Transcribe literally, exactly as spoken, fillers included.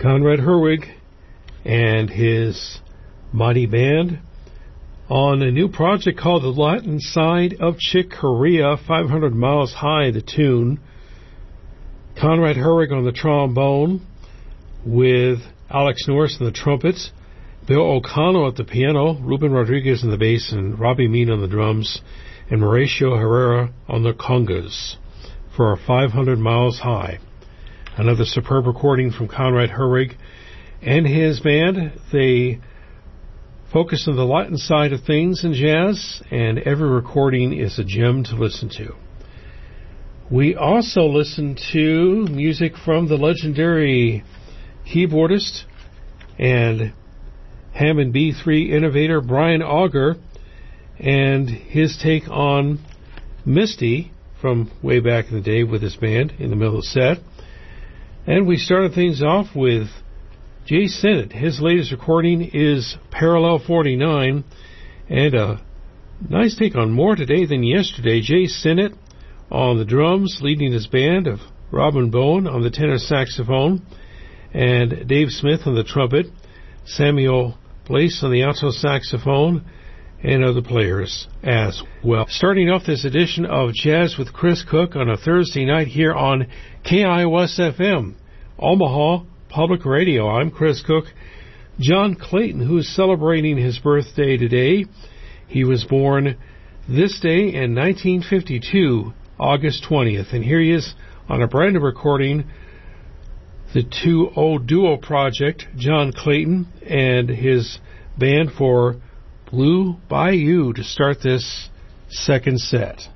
Conrad Herwig and his mighty band on a new project called The Latin Side of Chick Corea, five hundred miles High, the tune. Conrad Herwig on the trombone with Alex Norris on the trumpets, Bill O'Connell at the piano, Ruben Rodriguez on the bass, and Robbie Mean on the drums, and Mauricio Herrera on the congas for our five hundred miles High. Another superb recording from Conrad Herwig and his band. They focus on the Latin side of things in jazz, and every recording is a gem to listen to. We also listened to music from the legendary keyboardist and Hammond B three innovator Brian Auger and his take on Misty from way back in the day with his band in the middle of the set. And we started things off with Jay Sinnott. His latest recording is Parallel forty-nine, and a nice take on More Today Than Yesterday. Jay Sinnott on the drums, leading his band of Robin Bowen on the tenor saxophone, and Dave Smith on the trumpet, Samuel Blaise on the alto saxophone, and other players as well. Starting off this edition of Jazz with Chris Cook on a Thursday night here on K I O S F M, Omaha Public Radio. I'm Chris Cook. John Clayton, who is celebrating his birthday today. He was born this day in nineteen fifty-two, August twentieth. And here he is on a brand new recording, the two oh Duo Project, John Clayton and his band for Blue Bayou to start this second set.